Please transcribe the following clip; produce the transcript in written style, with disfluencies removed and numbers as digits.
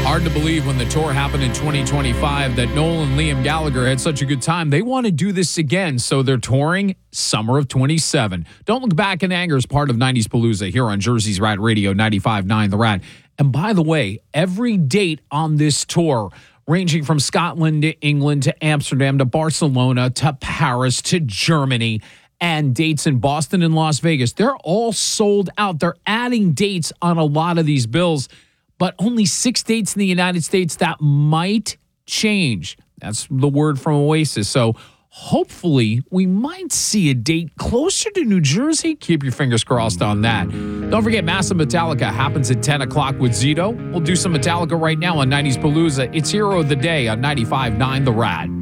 Hard to believe when the tour happened in 2025 that Noel and Liam Gallagher had such a good time. They want to do this again, so they're touring summer of 27. Don't Look Back in Anger is part of 90s Palooza here on Jersey's Rat Radio 95.9 The Rat. And by the way, every date on this tour, ranging from Scotland to England to Amsterdam to Barcelona to Paris to Germany, and dates in Boston and Las Vegas, they're all sold out. They're adding dates on a lot of these bills, but only 6 dates in the United States. That might change. That's the word from Oasis. So hopefully we might see a date closer to New Jersey. Keep your fingers crossed on that. Don't forget, Massive Metallica happens at 10 o'clock with Zito. We'll do some Metallica right now on 90s Palooza. It's Hero of the Day on 95.9 The Rat.